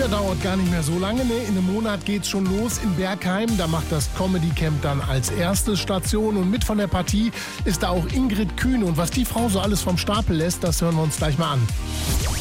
Ja, dauert gar nicht mehr so lange. Ne? In einem Monat geht's schon los in Bergheim. Da macht das Comedy Camp dann als erste Station. Und mit von der Partie ist da auch Ingrid Kühne. Und was die Frau so alles vom Stapel lässt, das hören wir uns gleich mal an.